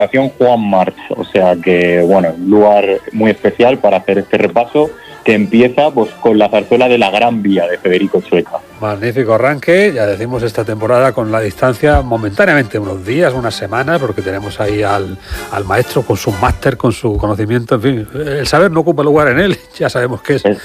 Juan March, o sea que, bueno, un lugar muy especial para hacer este repaso que empieza pues con la zarzuela de la Gran Vía de Federico Chueca. Magnífico arranque, ya decimos esta temporada con la distancia momentáneamente, unos días, unas semanas, porque tenemos ahí al maestro con su máster, con su conocimiento, en fin, el saber no ocupa lugar en él, ya sabemos que es